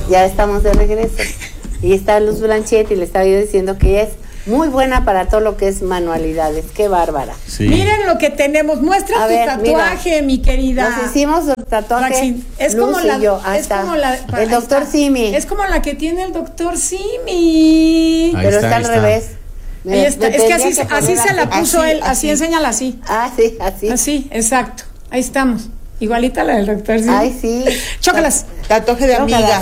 Ya estamos de regreso. Y está Luz Blanchet y le estaba yo diciendo que ella es muy buena para todo lo que es manualidades. Qué bárbara. Sí. Miren lo que tenemos. Muestra tu tatuaje, mira, mi querida. Nos hicimos el tatuaje. Es Luz como la, y yo. es como la, el doctor Simi. Es como la que tiene el doctor Simi. Pero está al revés. Ahí está. Es que así se la puso él. Así, enséñala así. Ah, sí, así. Así, exacto. Ahí estamos. Igualita la del doctor Simi. Ay, sí. Chócalas. Tatuaje de amigas,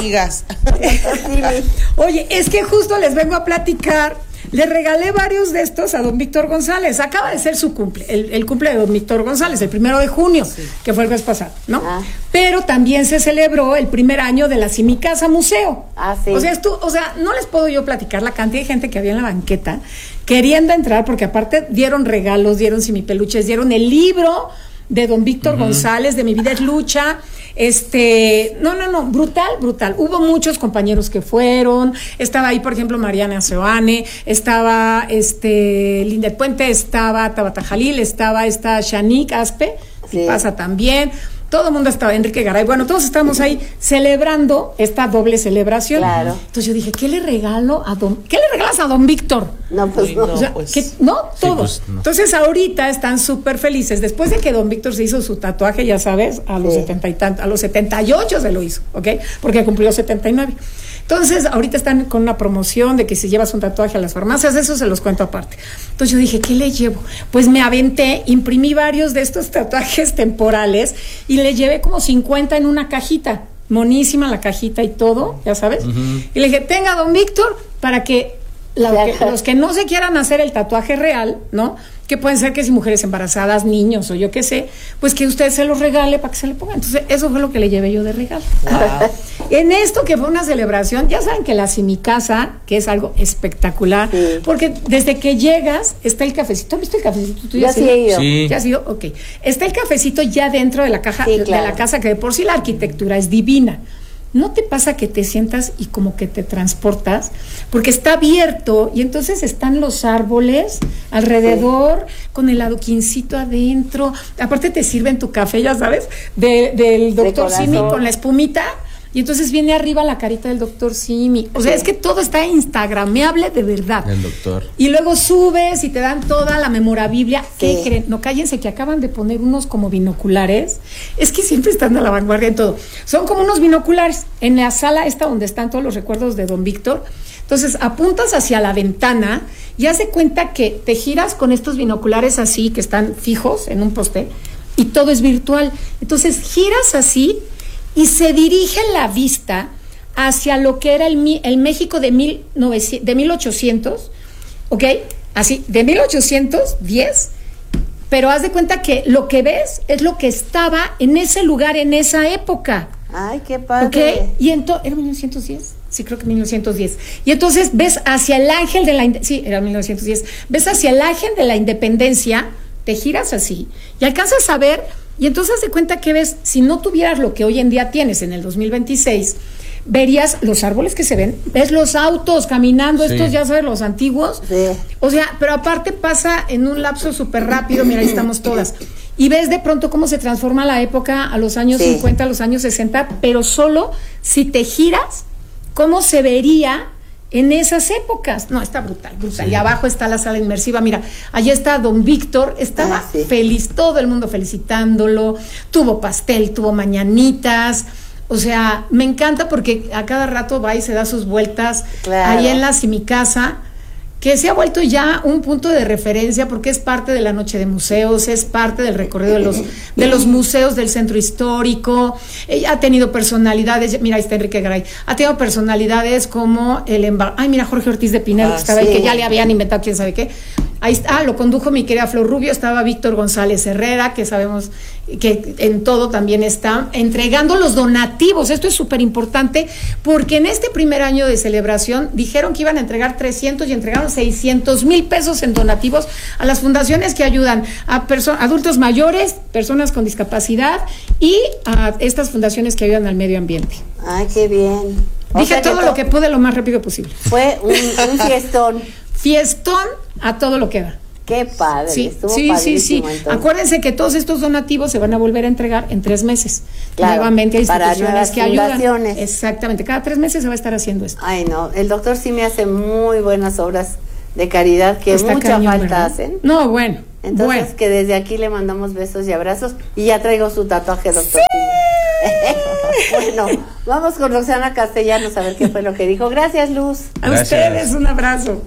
Oye, es que justo les vengo a platicar. Le regalé varios de estos a don Víctor González. Acaba de ser su cumple, el cumple de don Víctor González, el 1 de junio, que fue el mes pasado, ¿no? Ah. Pero también se celebró el primer año de la Simicasa Museo. Ah, sí. O sea, no les puedo yo platicar la cantidad de gente que había en la banqueta queriendo entrar, porque aparte dieron regalos, dieron simipeluches, dieron el libro de don Víctor González, de Mi Vida es Lucha. No, brutal. Hubo muchos compañeros que fueron. Estaba ahí, por ejemplo, Mariana Seoane, estaba Linda Puente, estaba Tabata Jalil, estaba esta Shanique Aspe, sí, pasa también. Todo el mundo estaba, Enrique Garay, bueno, todos estábamos ahí celebrando esta doble celebración. Claro. Entonces yo dije, ¿qué le regalas a don Víctor? No, pues no. O sea, todos. Sí, pues, no. Entonces ahorita están súper felices. Después de que don Víctor se hizo su tatuaje, ya sabes, a los 70 y tantos, a los 78 se lo hizo, ¿ok? Porque cumplió 79. Entonces, ahorita están con una promoción de que si llevas un tatuaje a las farmacias, eso se los cuento aparte. Entonces yo dije, ¿qué le llevo? Pues me aventé, imprimí varios de estos tatuajes temporales y le llevé como 50 en una cajita. Monísima la cajita y todo, ya sabes. Y le dije, tenga, don Víctor, para que los que no se quieran hacer el tatuaje real, ¿no? Que pueden ser que si mujeres embarazadas, niños o yo qué sé, pues que usted se los regale para que se le pongan. Entonces, eso fue lo que le llevé yo de regalo. Wow. En esto que fue una celebración, ya saben que la Simicasa, que es algo espectacular, sí, porque desde que llegas está el cafecito. ¿Has visto el cafecito? ¿Tú ya sí he ido? Sí. ¿Ya has ido? Ok. Está el cafecito ya dentro de la caja, sí, claro, de la casa, que de por sí la arquitectura es divina. ¿No te pasa que te sientas y como que te transportas? Porque está abierto y entonces están los árboles alrededor, sí, con el adoquincito adentro. Aparte te sirven tu café, ya sabes, del doctor Simi con la espumita. Y entonces viene arriba la carita del doctor Simi. O sea, es que todo está instagrameable de verdad. El doctor. Y luego subes y te dan toda la memorabilia. Sí. ¿Qué creen? No, cállense, que acaban de poner unos como binoculares. Es que siempre están a la vanguardia en todo. Son como unos binoculares en la sala esta donde están todos los recuerdos de don Víctor. Entonces apuntas hacia la ventana y haz de cuenta que te giras con estos binoculares así, que están fijos en un poste, y todo es virtual. Entonces giras así y se dirige la vista hacia lo que era el México de 1800, ¿ok? Así, de 1810, pero haz de cuenta que lo que ves es lo que estaba en ese lugar, en esa época. Ay, qué padre. ¿Ok? Y entonces, ¿era 1910? Sí, creo que 1910. Y entonces ves hacia el ángel de la... Sí, era 1910. Ves hacia el ángel de la independencia, te giras así y alcanzas a ver. Y entonces haz de cuenta que ves, si no tuvieras lo que hoy en día tienes en el 2026, verías los árboles que se ven, ves los autos caminando, sí, estos ya sabes, los antiguos. Sí. O sea, pero aparte pasa en un lapso súper rápido, mira, ahí estamos todas. Y ves de pronto cómo se transforma la época a los años 50, a los años 60, pero solo si te giras, cómo se vería en esas épocas. No, está brutal. Sí. Y abajo está la sala inmersiva. Mira, allá está don Víctor, estaba feliz, todo el mundo felicitándolo, tuvo pastel, tuvo mañanitas. O sea, me encanta porque a cada rato va y se da sus vueltas, claro, ahí en la Simicasa, que se ha vuelto ya un punto de referencia porque es parte de la noche de museos, es parte del recorrido de los museos del centro histórico. Ha tenido personalidades, mira, ahí está Enrique Garay, ha tenido personalidades como mira, Jorge Ortiz de Pinedo, que estaba ahí, que ya le habían inventado quién sabe qué. Ahí está, lo condujo mi querida Flor Rubio, estaba Víctor González Herrera, que sabemos que en todo también está entregando los donativos. Esto es súper importante porque en este primer año de celebración dijeron que iban a entregar 300 y entregaron 600,000 pesos en donativos a las fundaciones que ayudan a adultos mayores, personas con discapacidad y a estas fundaciones que ayudan al medio ambiente. Ay, qué bien. Dije todo lo que pude lo más rápido posible. Fue un fiestón. Fiestón a todo lo que da. Qué padre, Sí, estuvo sí. padrísimo, entonces. Acuérdense que todos estos donativos se van a volver a entregar en 3 meses. Claro, nuevamente a para instituciones nuevas que ayudan. fundaciones. Exactamente, cada 3 meses se va a estar haciendo esto. Ay, no, el doctor sí me hace muy buenas obras de caridad que Está mucha cañón, falta ¿verdad? hacen. No, bueno. Entonces, bueno. que desde aquí le mandamos besos y abrazos y ya traigo su tatuaje, doctor. Bueno, vamos con Roxana Castellanos a ver qué fue lo que dijo. Gracias, Luz. A Gracias. ustedes un abrazo.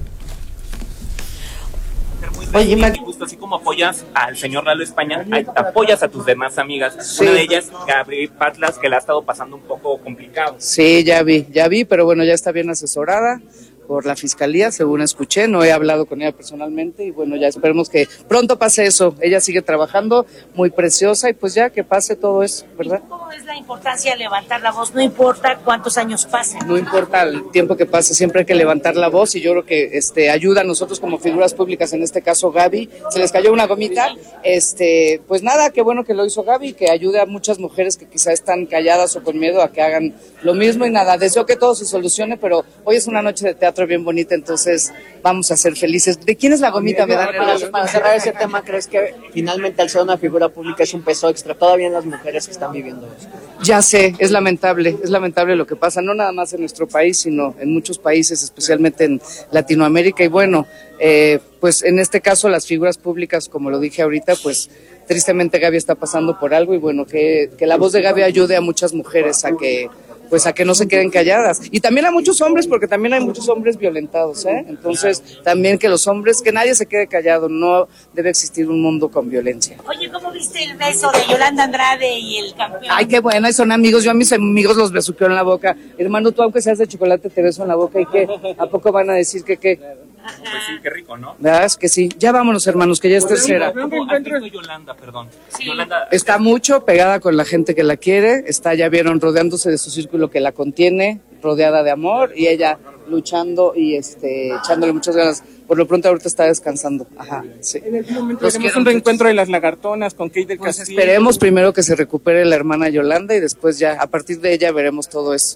Oye, justo así como apoyas al señor Lalo España, apoyas a tus demás amigas. Sí. Una de ellas, Gabriel Patlas, que la ha estado pasando un poco complicado. Sí, ya vi, pero bueno, ya está bien asesorada por la fiscalía, según escuché, no he hablado con ella personalmente y bueno, ya esperemos que pronto pase eso. Ella sigue trabajando, muy preciosa y pues ya que pase todo eso, ¿verdad? ¿Cómo es la importancia de levantar la voz? No importa cuántos años pasen. No importa el tiempo que pase, siempre hay que levantar la voz y yo creo que ayuda a nosotros como figuras públicas, en este caso Gaby, se les cayó una gomita, pues nada, qué bueno que lo hizo Gaby, que ayude a muchas mujeres que quizá están calladas o con miedo a que hagan lo mismo y nada, deseo que todo se solucione, pero hoy es una noche de teatro bien bonita, entonces vamos a ser felices. ¿De quién es la gomita? Me da nervios. Para cerrar ese tema, ¿crees que finalmente al ser una figura pública es un peso extra todavía en las mujeres que están viviendo eso? Ya sé, es lamentable lo que pasa, no nada más en nuestro país, sino en muchos países, especialmente en Latinoamérica. Y bueno, pues en este caso las figuras públicas, como lo dije ahorita, pues tristemente Gaby está pasando por algo y bueno, que la voz de Gaby ayude a muchas mujeres a que no se queden calladas. Y también a muchos hombres, porque también hay muchos hombres violentados, ¿eh? Entonces, también que que nadie se quede callado, no debe existir un mundo con violencia. Oye, ¿cómo viste el beso de Yolanda Andrade y el campeón? Ay, qué buena, y son amigos, yo a mis amigos los besuqueo en la boca. Hermano, tú aunque seas de chocolate te beso en la boca, ¿y qué? ¿A poco van a decir que qué? Pues sí, qué rico, ¿no? ¿Verdad? Es que sí. Ya vámonos, hermanos, que ya es tercera. Yolanda, perdón. Sí. Yolanda, Está mucho pegada con la gente que la quiere, está, ya vieron, rodeándose de su círculo que la contiene, rodeada de amor, y ella luchando y echándole muchas ganas. Por lo pronto ahorita está descansando. Ajá, sí. En algún momento tenemos un reencuentro de las lagartonas con Kate del Pues Castillo. esperemos primero que se recupere la hermana Yolanda y después ya, a partir de ella veremos todo eso.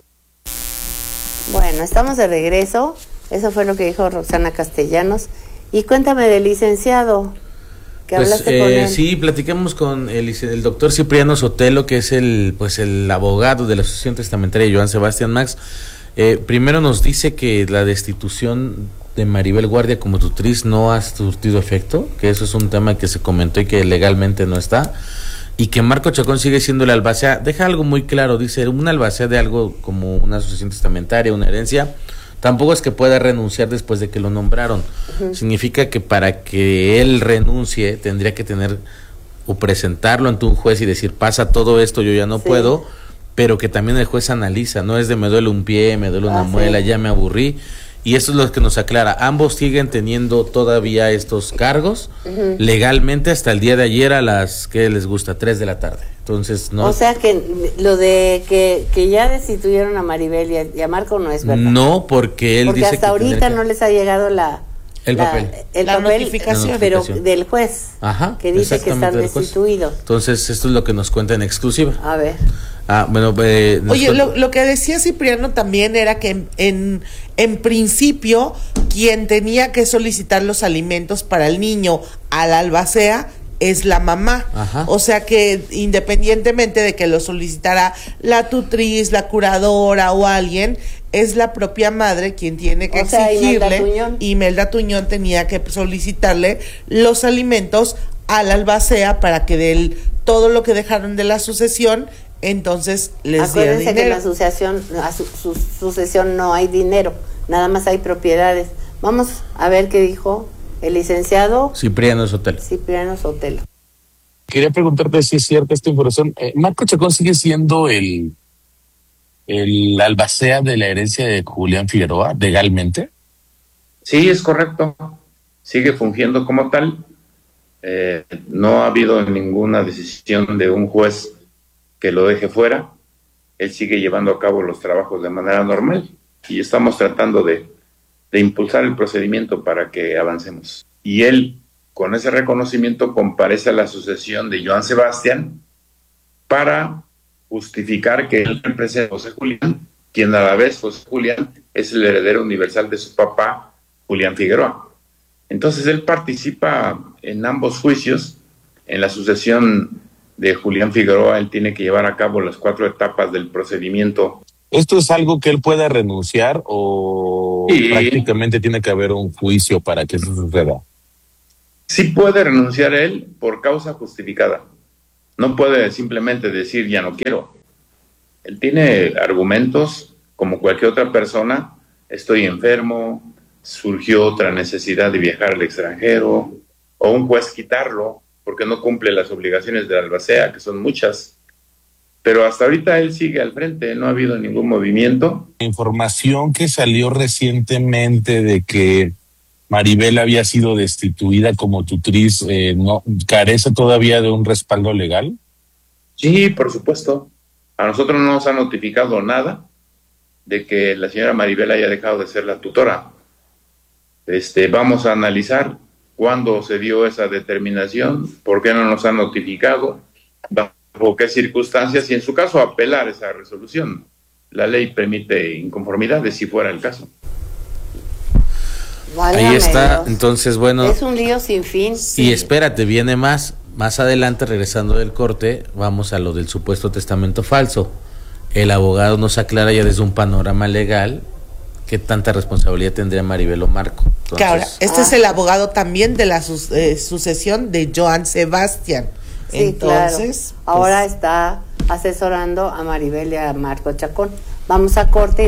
Bueno, estamos de regreso. Eso fue lo que dijo Roxana Castellanos. Y cuéntame del licenciado, que Pues, hablaste con él. sí, platicamos con el doctor Cipriano Sotelo, que es el abogado de la Asociación Testamentaria de Joan Sebastián Max. Primero nos dice que la destitución de Maribel Guardia como tutriz no ha surtido efecto, que eso es un tema que se comentó y que legalmente no está, y que Marco Chacón sigue siendo el albacea. Deja algo muy claro, dice, un albacea de algo como una asociación testamentaria, una herencia, tampoco es que pueda renunciar después de que lo nombraron. Significa que para que él renuncie tendría que tener o presentarlo ante un juez y decir, pasa todo esto, yo ya no puedo, pero que también el juez analiza, no es de me duele un pie, me duele una muela, ya me aburrí. Y esto es lo que nos aclara, ambos siguen teniendo todavía estos cargos legalmente hasta el día de ayer a las, ¿qué les gusta? 3 de la tarde. Entonces, no. O sea que lo de que ya destituyeron a Maribel y a Marco no es verdad. No, porque él dice hasta que ahorita no les ha llegado el papel, notificación. pero del juez, Ajá, que dice que están exactamente, del juez. destituidos. Entonces, esto es lo que nos cuenta en exclusiva. A ver. Bueno, Oye, lo que decía Cipriano también era que en principio quien tenía que solicitar los alimentos para el niño a la albacea es la mamá. Ajá. O sea que independientemente de que lo solicitara la tutriz, la curadora o alguien, es la propia madre quien tiene que exigirle. Imelda Tuñón tenía que solicitarle los alimentos a la albacea para que todo lo que dejaron de la sucesión entonces les diera dinero. Acuérdense que en la sucesión no hay dinero, nada más hay propiedades. Vamos a ver qué dijo el licenciado Cipriano Sotelo. Quería preguntarte si es cierta esta información. ¿Marco Chacón sigue siendo el albacea de la herencia de Julián Figueroa legalmente? Sí, es correcto. Sigue fungiendo como tal. No ha habido ninguna decisión de un juez que lo deje fuera. Él sigue llevando a cabo los trabajos de manera normal y estamos tratando de impulsar el procedimiento para que avancemos. Y él, con ese reconocimiento, comparece a la sucesión de Joan Sebastián para justificar que él representa a José Julián, quien a la vez José Julián es el heredero universal de su papá, Julián Figueroa. Entonces él participa en ambos juicios. En la sucesión de Julián Figueroa, él tiene que llevar a cabo las 4 etapas del procedimiento. ¿Esto es algo que él pueda renunciar o prácticamente tiene que haber un juicio para que eso suceda? Sí puede renunciar él por causa justificada. No puede simplemente decir ya no quiero. Él tiene argumentos como cualquier otra persona. Estoy enfermo, surgió otra necesidad de viajar al extranjero, o un juez quitarlo porque no cumple las obligaciones de la albacea, que son muchas. Pero hasta ahorita él sigue al frente, no ha habido ningún movimiento. Información que salió recientemente de que Maribel había sido destituida como tutriz, ¿no carece todavía de un respaldo legal? Sí, por supuesto. A nosotros no nos ha notificado nada de que la señora Maribel haya dejado de ser la tutora. Vamos a analizar cuándo se dio esa determinación, por qué no nos han notificado, bajo qué circunstancias y en su caso apelar esa resolución. La ley permite inconformidades si fuera el caso. Válgame ahí está, Dios. Entonces bueno. Es un lío sin fin. Y espérate, viene más adelante, regresando del corte, vamos a lo del supuesto testamento falso. El abogado nos aclara ya desde un panorama legal qué tanta responsabilidad tendría Maribel o Marco. Entonces, que ahora, es el abogado también de la sucesión de Joan Sebastián. Sí, entonces, claro. Ahora está asesorando a Maribel y a Marco Chacón. Vamos a corte.